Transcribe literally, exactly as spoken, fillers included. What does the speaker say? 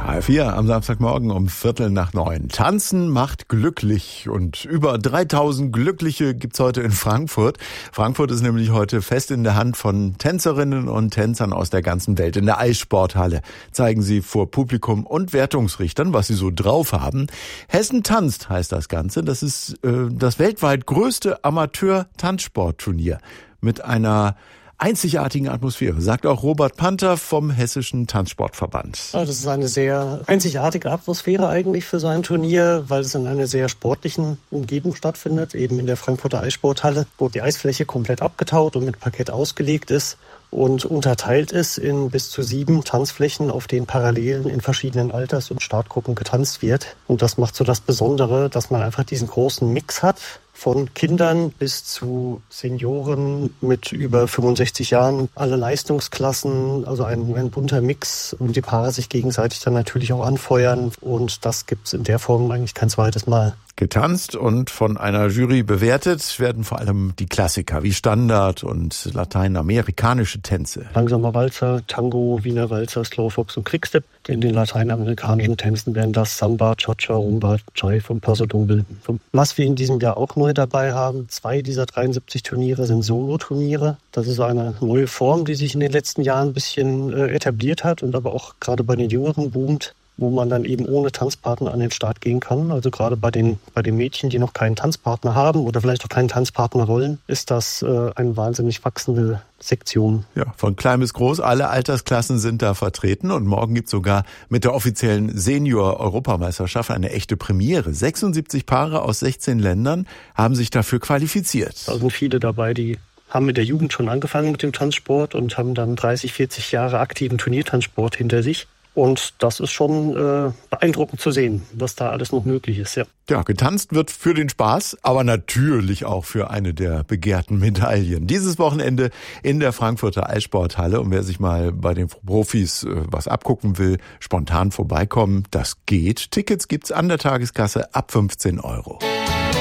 H F vier am Samstagmorgen um Viertel nach neun. Tanzen macht glücklich und über dreitausend Glückliche gibt's heute in Frankfurt. Frankfurt ist nämlich heute fest in der Hand von Tänzerinnen und Tänzern aus der ganzen Welt. In der Eissporthalle zeigen sie vor Publikum und Wertungsrichtern, was sie so drauf haben. Hessen tanzt heißt das Ganze. Das ist äh, das weltweit größte Amateur-Tanzsportturnier mit einer einzigartigen Atmosphäre, sagt auch Robert Panther vom Hessischen Tanzsportverband. Das ist eine sehr einzigartige Atmosphäre eigentlich für so ein Turnier, weil es in einer sehr sportlichen Umgebung stattfindet, eben in der Frankfurter Eissporthalle, wo die Eisfläche komplett abgetaut und mit Parkett ausgelegt ist und unterteilt ist in bis zu sieben Tanzflächen, auf denen parallel in verschiedenen Alters- und Startgruppen getanzt wird. Und das macht so das Besondere, dass man einfach diesen großen Mix hat, von Kindern bis zu Senioren mit über fünfundsechzig Jahren, alle Leistungsklassen, also ein, ein bunter Mix und die Paare sich gegenseitig dann natürlich auch anfeuern und das gibt's in der Form eigentlich kein zweites Mal. Getanzt und von einer Jury bewertet werden vor allem die Klassiker wie Standard und lateinamerikanische Tänze. Langsamer Walzer, Tango, Wiener Walzer, Slowfox und Quickstep. In den lateinamerikanischen Tänzen werden das Samba, Cha-Cha, Rumba, Jive und Paso Doble. Was wir in diesem Jahr auch neu dabei haben, zwei dieser dreiundsiebzig Turniere sind Solo-Turniere. Das ist eine neue Form, die sich in den letzten Jahren ein bisschen äh, etabliert hat und aber auch gerade bei den Jüngeren boomt, wo man dann eben ohne Tanzpartner an den Start gehen kann. Also gerade bei den, bei den Mädchen, die noch keinen Tanzpartner haben oder vielleicht auch keinen Tanzpartner wollen, ist das äh, eine wahnsinnig wachsende Sektion. Ja, von klein bis groß, alle Altersklassen sind da vertreten und morgen gibt's sogar mit der offiziellen Senior-Europameisterschaft eine echte Premiere. sechsundsiebzig Paare aus sechzehn Ländern haben sich dafür qualifiziert. Da sind viele dabei, die haben mit der Jugend schon angefangen mit dem Tanzsport und haben dann dreißig, vierzig Jahre aktiven Turniertanzsport hinter sich. Und das ist schon äh, beeindruckend zu sehen, was da alles noch möglich ist. Ja. ja, getanzt wird für den Spaß, aber natürlich auch für eine der begehrten Medaillen. Dieses Wochenende in der Frankfurter Eissporthalle. Und wer sich mal bei den Profis äh, was abgucken will, spontan vorbeikommen, das geht. Tickets gibt's an der Tageskasse ab fünfzehn Euro.